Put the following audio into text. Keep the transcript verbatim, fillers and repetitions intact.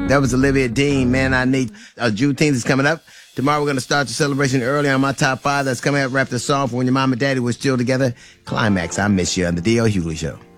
That was Olivia Dean, Man I Need. Uh, Juneteenth is coming up. Tomorrow we're going to start the celebration early on my top five. That's coming up. Wrap the song for when your mom and daddy were still together. Climax, I Miss You on the D L Hughley Show.